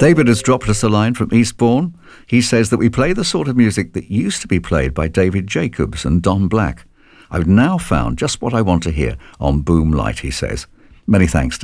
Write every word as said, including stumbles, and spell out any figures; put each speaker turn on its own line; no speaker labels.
David has dropped us a line from Eastbourne. He says that we play the sort of music that used to be played by David Jacobs and Don Black. I've now found just what I want to hear on Boom Light, he says. Many thanks, David.